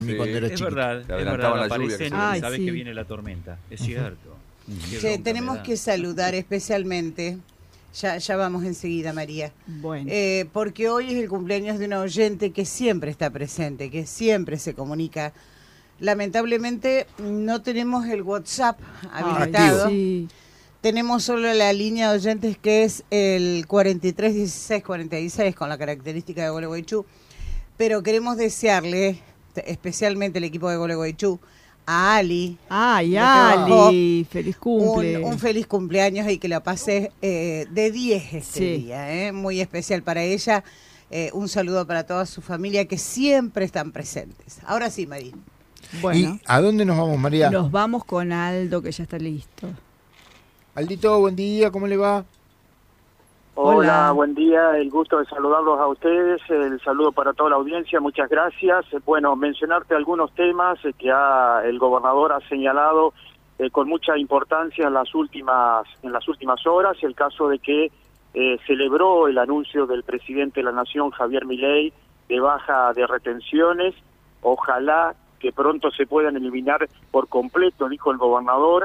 Sí, cuando era Es chiquito. verdad, Te adelantaban la lluvia, aparecen, que sabes sí. que viene la tormenta, es cierto. Qué Che, bronca tenemos me da. que saludar especialmente, ya vamos enseguida, María, Bueno, porque hoy es el cumpleaños de una oyente que siempre está presente, que siempre se comunica. Lamentablemente no tenemos el WhatsApp habilitado. sí. Tenemos solo la línea de oyentes que es el 431646 con la característica de Gualeguaychú, pero queremos desearle, especialmente el equipo de Gualeguaychú, a Ali, Ay, nuestro Ali, feliz un cumple. feliz cumpleaños y que la pase de 10 este Sí. día, muy especial para ella. Un saludo para toda su familia que siempre están presentes. Ahora sí, María. Bueno, ¿Y a dónde nos vamos, María? nos vamos con Aldo, que ya está listo. Aldito, buen día, ¿cómo le va? Hola. Hola, buen día, el gusto de saludarlos a ustedes, el saludo para toda la audiencia, muchas gracias. Bueno, mencionarte algunos temas que el gobernador ha señalado con mucha importancia en las últimas horas, el caso de que celebró el anuncio del presidente de la Nación, Javier Milei, de baja de retenciones. Ojalá que pronto se puedan eliminar por completo, dijo el gobernador.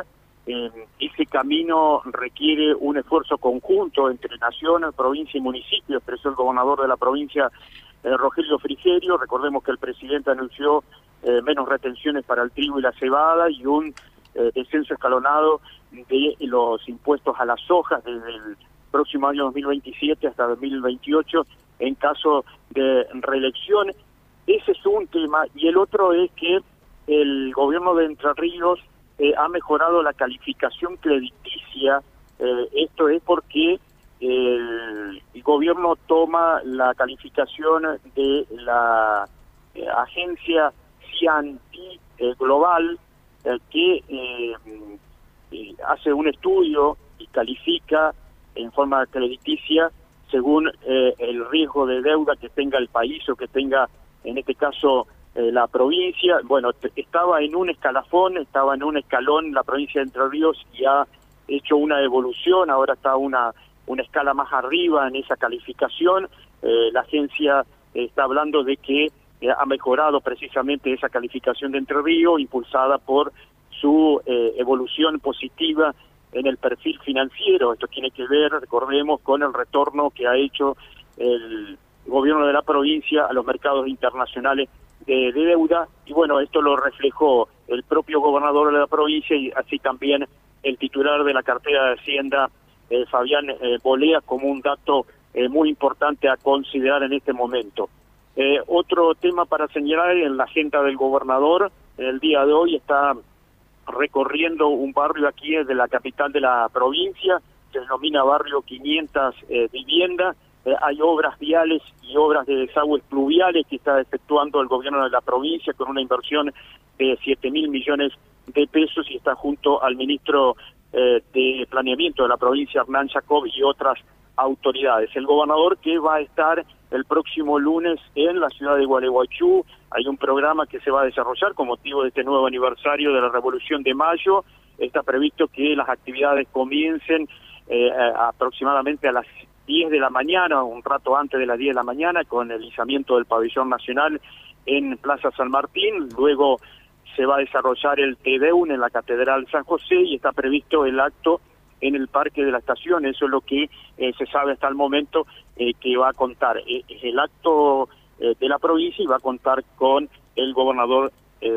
Ese camino requiere un esfuerzo conjunto entre nación, provincia y municipio, expresó el gobernador de la provincia, Rogelio Frigerio. Recordemos que el presidente anunció menos retenciones para el trigo y la cebada y un descenso escalonado de los impuestos a las sojas desde el próximo año 2027 hasta 2028 en caso de reelección. Ese es un tema, y el otro es que el gobierno de Entre Ríos ha mejorado la calificación crediticia. Esto es porque el gobierno toma la calificación de la agencia C&P Global, que hace un estudio y califica en forma crediticia según el riesgo de deuda que tenga el país o que tenga, en este caso, la provincia. Bueno, estaba en un escalafón, estaba en un escalón la provincia de Entre Ríos y ha hecho una evolución, ahora está una escala más arriba en esa calificación. La agencia está hablando de que ha mejorado precisamente esa calificación de Entre Ríos, impulsada por su evolución positiva en el perfil financiero. Esto tiene que ver, recordemos, con el retorno que ha hecho el gobierno de la provincia a los mercados internacionales de deuda, y bueno, esto lo reflejó el propio gobernador de la provincia y así también el titular de la cartera de Hacienda, Fabián Bolea, como un dato muy importante a considerar en este momento. Otro tema para señalar en la agenda del gobernador, el día de hoy está recorriendo un barrio aquí de la capital de la provincia, se denomina barrio 500 viviendas. Hay obras viales y obras de desagües pluviales que está efectuando el gobierno de la provincia con una inversión de 7.000 millones de pesos, y está junto al ministro de Planeamiento de la provincia, Hernán Jacob, y otras autoridades. El gobernador, que va a estar el próximo lunes en la ciudad de Gualeguaychú, hay un programa que se va a desarrollar con motivo de este nuevo aniversario de la Revolución de Mayo. Está previsto que las actividades comiencen aproximadamente a las 10 de la mañana, un rato antes de las 10 de la mañana, con el izamiento del pabellón nacional en Plaza San Martín. Luego se va a desarrollar el Te Deum en la Catedral San José y está previsto el acto en el Parque de la Estación. Eso es lo que se sabe hasta el momento, que va a contar el acto de la provincia, y va a contar con el gobernador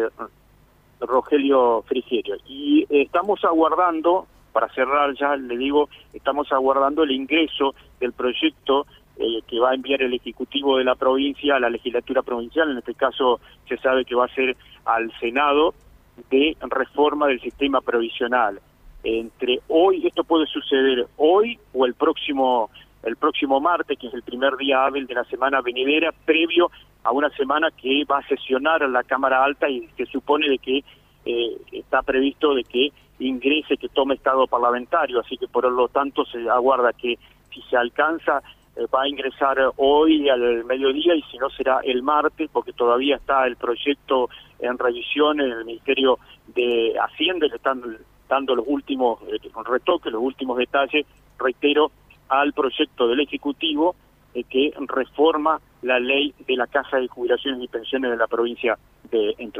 Rogelio Frigerio. Y estamos aguardando, para cerrar ya le digo, estamos aguardando el ingreso del proyecto que va a enviar el Ejecutivo de la provincia a la legislatura provincial. En este caso se sabe que va a ser al Senado, de reforma del sistema provisional. Entre hoy, esto puede suceder hoy o el próximo martes, que es el primer día hábil de la semana venidera, previo a una semana que va a sesionar la Cámara Alta y se supone de que está previsto de que ingrese, que tome estado parlamentario, así que por lo tanto se aguarda que si se alcanza va a ingresar hoy al mediodía, y si no será el martes, porque todavía está el proyecto en revisión en el Ministerio de Hacienda, le están dando los últimos retoques, los últimos detalles, reitero, al proyecto del Ejecutivo que reforma la ley de la Caja de Jubilaciones y Pensiones de la provincia de Entre